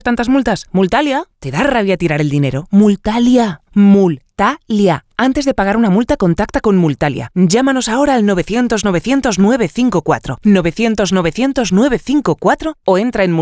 tantas multas? Multalia. ¿Te da rabia tirar el dinero? Multalia. Multalia. Antes de pagar una multa, contacta con Multalia. Llámanos ahora al 900 900 954. 900 900 954 o entra en